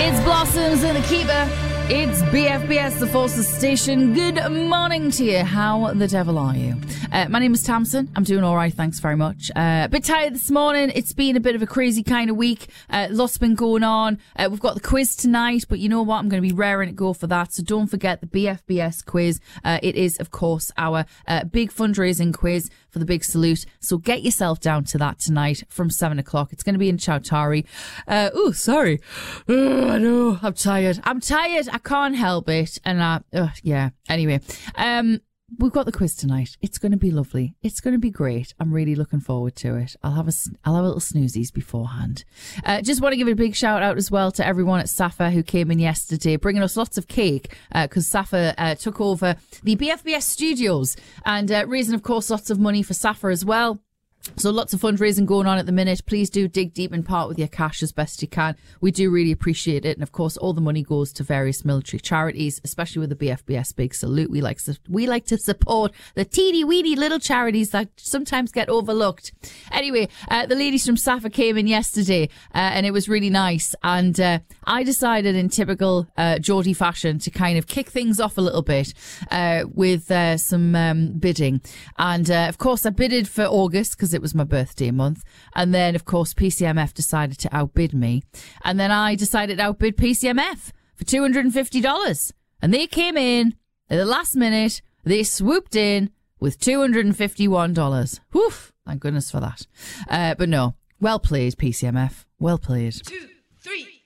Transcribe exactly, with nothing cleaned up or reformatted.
It's Blossoms and the Keeper. It's B F B S, the Forces Station. Good morning to you. How the devil are you? Uh, my name is Tamsin. I'm doing all right, thanks very much. Uh, a bit tired this morning. It's been a bit of a crazy kind of week. Uh, lots been going on. Uh, we've got the quiz tonight, but you know what? I'm going to be raring to go for that. So don't forget the B F B S quiz. Uh, it is, of course, our uh, big fundraising quiz for the big salute. So get yourself down to that tonight from seven o'clock. It's going to be in Chowtari. Uh, oh, sorry. Oh, I know. I'm tired. I'm tired. I can't help it. And I, uh, yeah. Anyway, um, we've got the quiz tonight. It's going to be lovely. It's going to be great. I'm really looking forward to it. I'll have a, I'll have a little snoozies beforehand. Uh, just want to give a big shout out as well to everyone at Safa who came in yesterday, bringing us lots of cake, because uh, Safa uh, took over the B F B S studios and uh, raising, of course, lots of money for Safa as well. So lots of fundraising going on at the minute. Please do dig deep and part with your cash as best you can. We do really appreciate it. And of course, all the money goes to various military charities, especially with the B F B S Big Salute. We like, we like to support the teeny weeny little charities that sometimes get overlooked. Anyway, uh, the ladies from Safa came in yesterday uh, and it was really nice. And uh, I decided in typical uh, Geordie fashion to kind of kick things off a little bit uh, with uh, some um, bidding. And uh, of course, I bidded for August because it was my birthday month. And then, of course, P C M F decided to outbid me. And then I decided to outbid P C M F for two hundred fifty dollars. And they came in at the last minute. They swooped in with two hundred fifty-one dollars. Whew, thank goodness for that. Uh, but no, well played, P C M F. Well played. Two, three.